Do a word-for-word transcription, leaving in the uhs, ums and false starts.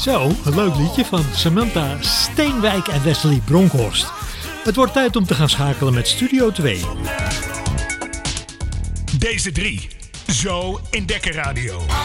Zo, een leuk liedje van Samantha Steenwijk en Wesley Bronkhorst. Het wordt tijd om te gaan schakelen met Studio twee. Deze drie, zo in Dekker Radio.